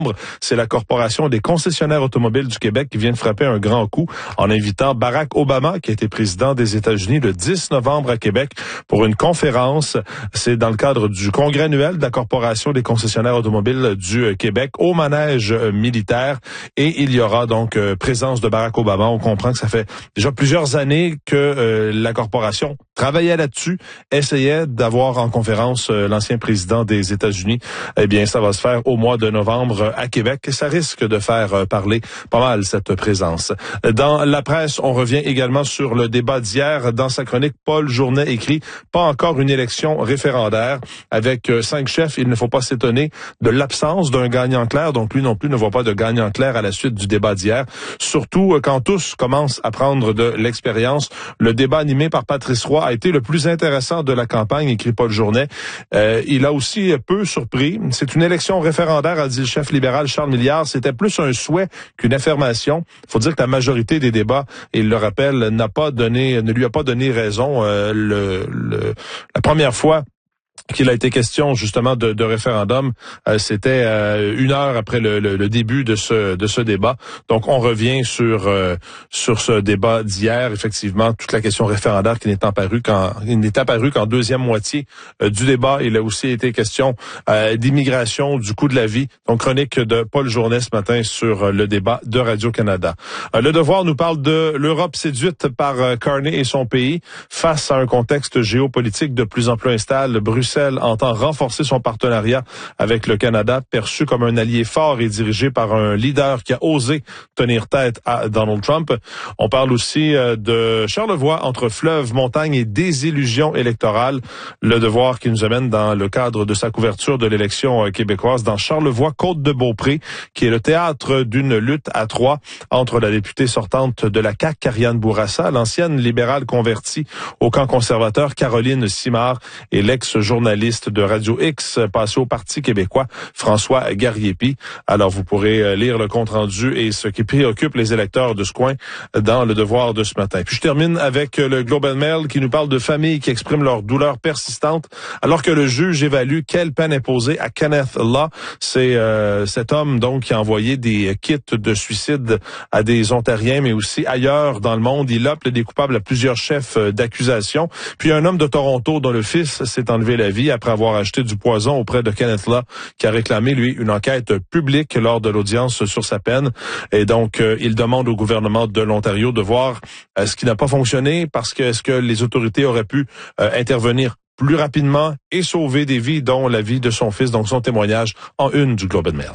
C'est la Corporation des concessionnaires automobiles du Québec qui vient de frapper un grand coup en invitant Barack Obama, qui a été président des États-Unis, le 10 novembre à Québec pour une conférence. C'est dans le cadre du congrès annuel de la Corporation des concessionnaires automobiles du Québec au manège militaire. Et il y aura donc présence de Barack Obama. On comprend que ça fait déjà plusieurs années que la corporation travaillait là-dessus, essayait d'avoir en conférence l'ancien président des États-Unis. Eh bien, ça va se faire au mois de novembre à Québec et ça risque de faire parler pas mal cette présence. Dans la presse, on revient également sur le débat d'hier. Dans sa chronique, Paul Journet écrit « Pas encore une élection référendaire ». Avec 5 chefs, il ne faut pas s'étonner de l'absence d'un gagnant clair. Donc lui non plus ne voit pas de gagnant clair à la suite du débat d'hier. Surtout quand tous commencent à prendre de l'expérience. Le débat animé par Patrice Roy a été le plus intéressant de la campagne, écrit Paul Journet. Il a aussi peu surpris. C'est une élection référendaire, a dit le chef libéral Charles Milliard. C'était plus un souhait qu'une affirmation. Il faut dire que la majorité des débats, et il le rappelle, ne lui a pas donné raison. La première fois qu'il a été question justement de référendum, c'était 1 heure après le début de ce débat. Donc on revient sur ce débat d'hier, effectivement, toute la question référendaire qui n'est apparue qu'en deuxième moitié du débat. Il a aussi été question d'immigration, du coût de la vie. Donc chronique de Paul Journet ce matin sur le débat de Radio-Canada. Le Devoir nous parle de l'Europe séduite par Carney et son pays face à un contexte géopolitique de plus en plus instable. Bruxelles entend renforcer son partenariat avec le Canada, perçu comme un allié fort et dirigé par un leader qui a osé tenir tête à Donald Trump. On parle aussi de Charlevoix, entre fleuve, montagne et désillusion électorale. Le Devoir qui nous amène dans le cadre de sa couverture de l'élection québécoise dans Charlevoix, Côte-de-Beaupré, qui est le théâtre d'une lutte à 3 entre la députée sortante de la CAQ, Karianne Bourassa, l'ancienne libérale convertie au camp conservateur, Caroline Simard, et l'ex-journaliste de Radio X passé au Parti québécois, François Garriépi. Alors, vous pourrez lire le compte-rendu et ce qui préoccupe les électeurs de ce coin dans le Devoir de ce matin. Puis je termine avec le Globe and Mail qui nous parle de familles qui expriment leur douleur persistante alors que le juge évalue quelle peine imposer à Kenneth Law. C'est cet homme donc qui a envoyé des kits de suicide à des Ontariens mais aussi ailleurs dans le monde. Il appelle des coupables à plusieurs chefs d'accusation. Puis un homme de Toronto dont le fils s'est enlevé la vie après avoir acheté du poison auprès de Kenneth Law, qui a réclamé, lui, une enquête publique lors de l'audience sur sa peine. Et donc, il demande au gouvernement de l'Ontario de voir ce qui n'a pas fonctionné, parce que est-ce que les autorités auraient pu intervenir plus rapidement et sauver des vies, dont la vie de son fils. Donc, son témoignage en une du Globe and Mail.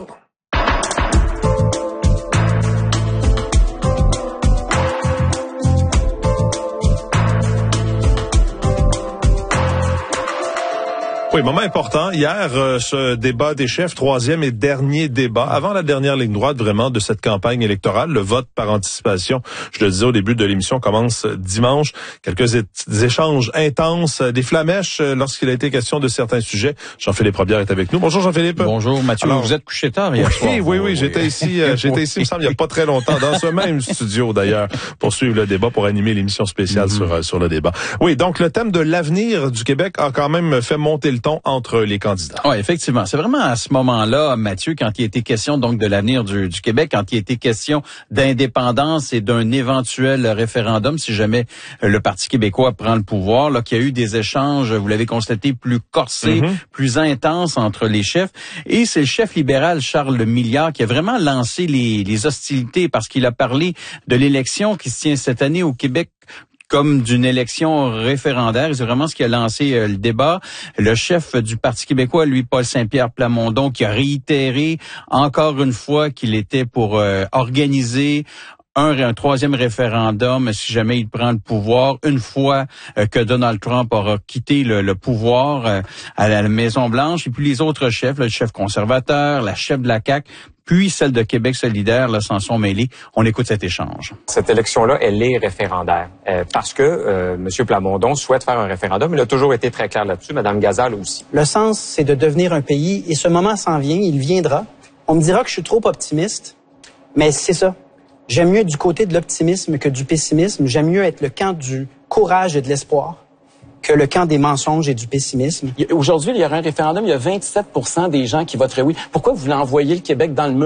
Oui, moment important. Hier, ce débat des chefs, 3e et dernier débat, avant la dernière ligne droite vraiment de cette campagne électorale, le vote par anticipation. Je le disais au début de l'émission, commence dimanche. Quelques échanges intenses, des flamèches lorsqu'il a été question de certains sujets. Jean-Philippe Robillard est avec nous. Bonjour Jean-Philippe. Bonjour Mathieu. Alors, vous êtes couché tard hier soir. Oui, j'étais ici, il me semble, il n'y a pas très longtemps, dans ce même studio d'ailleurs, pour suivre le débat, pour animer l'émission spéciale sur le débat. Oui, donc le thème de l'avenir du Québec a quand même fait monter le ton entre les candidats. Oui, effectivement. C'est vraiment à ce moment-là, Mathieu, quand il était question donc de l'avenir du Québec, quand il était question d'indépendance et d'un éventuel référendum, si jamais le Parti québécois prend le pouvoir, là, qu'il y a eu des échanges, vous l'avez constaté, plus corsés, plus intenses entre les chefs. Et c'est le chef libéral Charles Milliard qui a vraiment lancé les hostilités parce qu'il a parlé de l'élection qui se tient cette année au Québec comme d'une élection référendaire. C'est vraiment ce qui a lancé le débat. Le chef du Parti québécois, lui, Paul Saint-Pierre Plamondon, qui a réitéré encore une fois qu'il était pour organiser un troisième référendum si jamais il prend le pouvoir, une fois que Donald Trump aura quitté le pouvoir à la Maison-Blanche. Et puis les autres chefs, le chef conservateur, la chef de la CAQ, puis celle de Québec solidaire, là, s'en sont mêlés. On écoute cet échange. Cette élection-là, elle est référendaire parce que M. Plamondon souhaite faire un référendum. Il a toujours été très clair là-dessus. Mme Gazal aussi. Le sens, c'est de devenir un pays et ce moment s'en vient, il viendra. On me dira que je suis trop optimiste, mais c'est ça. J'aime mieux être du côté de l'optimisme que du pessimisme. J'aime mieux être le camp du courage et de l'espoir que le camp des mensonges et du pessimisme. Aujourd'hui, il y aura un référendum, il y a 27% des gens qui voteraient oui. Pourquoi vous voulez envoyer le Québec dans le mur?